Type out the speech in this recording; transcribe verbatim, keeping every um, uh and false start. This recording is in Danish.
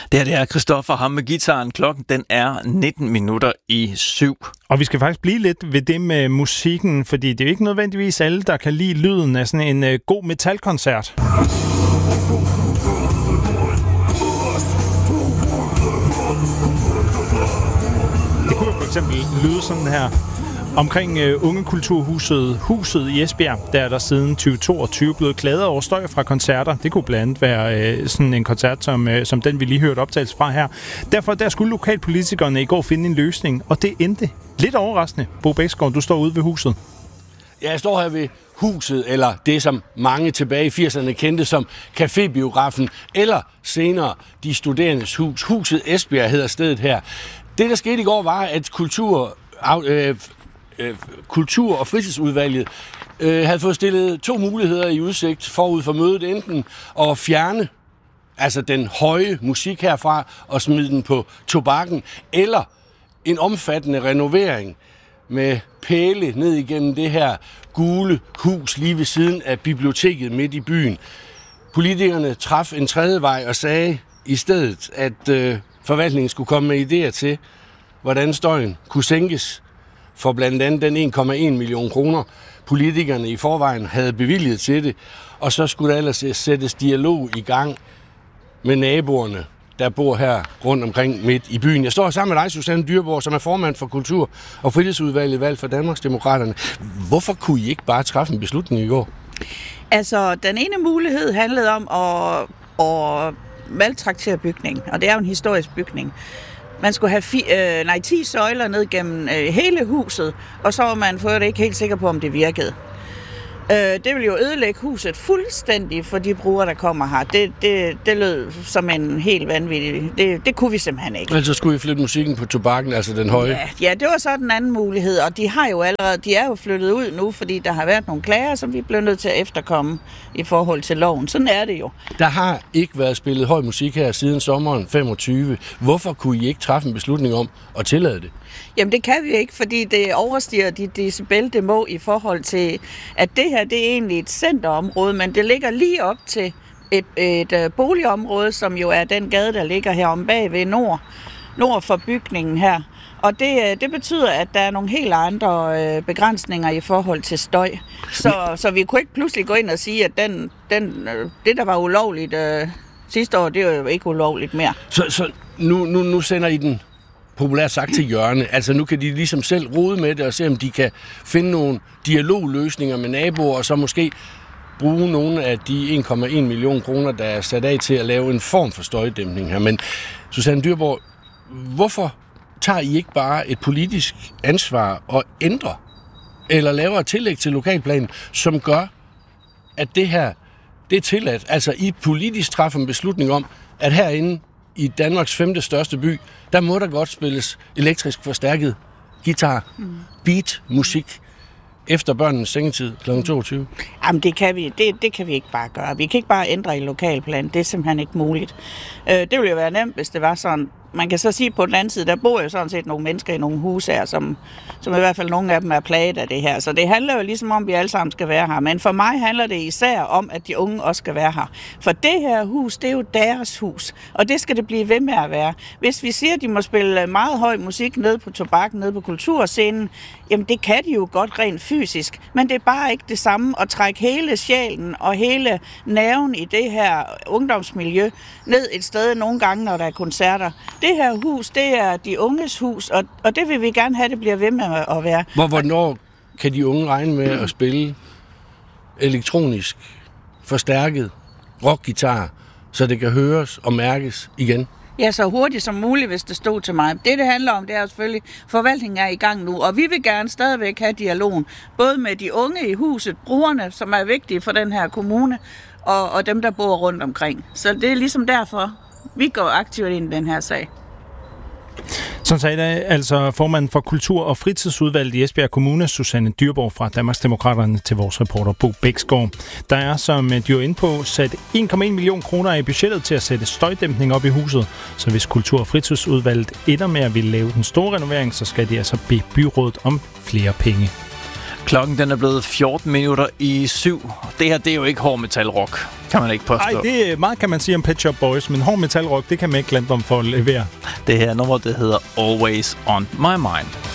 Det her det er Christoffer, ham med gitaren. Klokken den er nitten minutter i syv. Og vi skal faktisk blive lidt ved det med musikken, fordi det er jo ikke nødvendigvis alle, der kan lide lyden af sådan en uh, god metalkoncert. Det kunne jo for eksempel lyde sådan her. Omkring uh, Ungekulturhuset Huset i Esbjerg, der er der siden tyve toogtyve blevet klaget over støj fra koncerter. Det kunne blandt andet være uh, sådan en koncert, som, uh, som den vi lige hørte optagelse fra her. Derfor der skulle lokalpolitikerne i går finde en løsning, og det endte lidt overraskende. Bo Bæksgaard, du står ude ved huset. Ja, jeg står her ved huset, eller det som mange tilbage i firserne kendte som Cafébiografen, eller senere de studerendes hus. Huset Esbjerg hedder stedet her. Det, der skete i går, var, at kultur... Øh, Kultur- og fritidsudvalget øh, havde fået stillet to muligheder i udsigt forud for mødet. Enten at fjerne altså den høje musik herfra og smide den på tobakken, eller en omfattende renovering med pæle ned igennem det her gule hus lige ved siden af biblioteket midt i byen. Politikerne traf en tredje vej og sagde i stedet, at øh, forvaltningen skulle komme med idéer til, hvordan støjen kunne sænkes for blandt andet den en komma en million kroner, politikerne i forvejen havde bevilget til det, og så skulle der ellers sættes dialog i gang med naboerne, der bor her rundt omkring midt i byen. Jeg står sammen med dig, Susanne Dyreborg, som er formand for Kultur- og Fritidsudvalget valgt for Danmarksdemokraterne. Hvorfor kunne I ikke bare træffe en beslutning i går? Altså, den ene mulighed handlede om at, at maltraktere bygningen, og det er jo en historisk bygning. Man skulle have fi, øh, nej, ti søjler ned gennem øh, hele huset, og så var man for det ikke helt sikker på, om det virkede. Øh, det ville jo ødelægge huset fuldstændig for de brugere, der kommer her. Det, det, det lød som en helt vanvittig... Det, det kunne vi simpelthen ikke. Altså skulle I flytte musikken på tobakken, altså den høje? Ja, ja, det var så den anden mulighed, og de har jo allerede, de er jo flyttet ud nu, fordi der har været nogle klager, som vi blev nødt til at efterkomme i forhold til loven. Sådan er det jo. Der har ikke været spillet høj musik her siden sommeren femogtyve. Hvorfor kunne I ikke træffe en beslutning om at tillade det? Jamen det kan vi ikke, fordi det overstiger de decibel, det må i forhold til, at det her det er egentlig et centerområde, men det ligger lige op til et, et, et boligområde, som jo er den gade, der ligger her om bag ved nord, nord for bygningen her. Og det, det betyder, at der er nogle helt andre øh, begrænsninger i forhold til støj. Så, så vi kunne ikke pludselig gå ind og sige, at den, den, øh, det, der var ulovligt øh, sidste år, det er jo ikke ulovligt mere. Så, så nu, nu, nu sender I den populært sagt til hjørne. Altså nu kan de ligesom selv rode med det og se, om de kan finde nogle dialogløsninger med naboer, og så måske bruge nogle af de en komma en million kroner, der er sat af til at lave en form for støjdæmpning her. Men Susanne Dyreborg, hvorfor tager I ikke bare et politisk ansvar og ændrer, eller laver et tillæg til lokalplanen, som gør, at det her, det er tilladt? Altså I politisk træffer en beslutning om, at herinde i Danmarks femte største by, der må der godt spilles elektrisk forstærket guitar, mm. beat, musik, efter børnenes sengetid klokken toogtyve. Jamen det kan vi, det, det kan vi ikke bare gøre. Vi kan ikke bare ændre i lokalplan. Det er simpelthen ikke muligt. Øh, det ville jo være nemt, hvis det var sådan. Man kan så sige, på den anden side, der bor jo sådan set nogle mennesker i nogle huse her, som, som i hvert fald nogle af dem er plaget af det her. Så det handler jo ligesom om, at vi alle sammen skal være her. Men for mig handler det især om, at de unge også skal være her. For det her hus, det er jo deres hus, og det skal det blive ved med at være. Hvis vi siger, at de må spille meget høj musik ned på tobakken, ned på kulturscenen, jamen det kan de jo godt rent fysisk, men det er bare ikke det samme at trække hele sjælen og hele nerven i det her ungdomsmiljø ned et sted nogle gange, når der er koncerter. Det her hus, det er de unges hus, og, og det vil vi gerne have, det bliver ved med at være. Hvor, hvornår kan de unge regne med at spille elektronisk, forstærket rockgitar, så det kan høres og mærkes igen? Ja, så hurtigt som muligt, hvis det stod til mig. Det, det handler om, det er selvfølgelig, forvaltningen er i gang nu, og vi vil gerne stadigvæk have dialogen, både med de unge i huset, brugerne, som er vigtige for den her kommune, og, og dem, der bor rundt omkring. Så det er ligesom derfor, vi går aktivt ind i den her sag. Sådan sagde det altså formanden for Kultur- og Fritidsudvalget i Esbjerg Kommune, Susanne Dyreborg fra Danmarksdemokraterne, til vores reporter Bo Bæksgaard. Der er, som de er inde på, sat en komma en million kroner i budgettet til at sætte støjdæmpning op i huset. Så hvis Kultur- og Fritidsudvalget ender med at ville lave den store renovering, så skal de altså bede byrådet om flere penge. Klokken den er blevet fjorten minutter i syv. Det her, det er jo ikke hård metal rock. kan man ikke påstå. Nej, det er meget kan man sige om Pet Shop Boys, men hård metalrock, det kan man ikke glemme dem for at levere. Det her nummer, det hedder Always On My Mind.